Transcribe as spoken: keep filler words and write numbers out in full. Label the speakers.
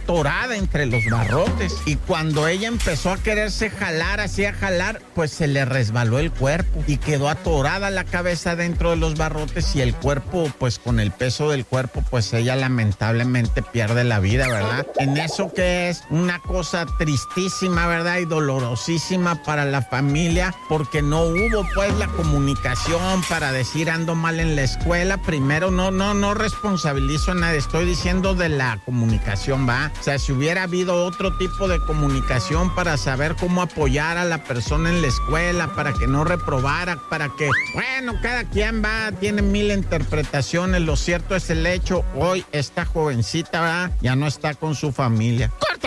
Speaker 1: atorada entre los barrotes. Y cuando ella empezó a quererse jalar, así a jalar, pues se le resbaló el cuerpo y quedó atorada la cabeza dentro de los barrotes y el cuerpo, pues con el peso del cuerpo, pues ella lamentablemente pierde la vida, ¿verdad? En eso que es una cosa tristísima, ¿verdad? Y dolorosísima para la familia, porque no hubo pues la comunicación para decir ando mal en la escuela. Primero, no, no, no responsabilizo a nadie, estoy diciendo de la comunicación, ¿va? O sea, si hubiera habido otro tipo de comunicación para saber cómo apoyar a la persona en la escuela, para que no reprobara, para que, bueno, cada quien va, tiene mil interpretaciones, lo cierto es el hecho, hoy esta jovencita, ¿va? Ya no está con su familia. ¡Corta!